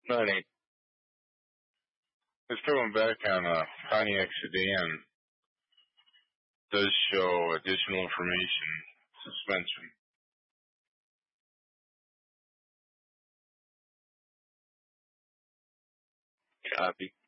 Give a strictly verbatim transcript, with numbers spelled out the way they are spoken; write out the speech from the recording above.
Morning. Just going back on uh, Pontiac sedan does show additional information suspension. Copy.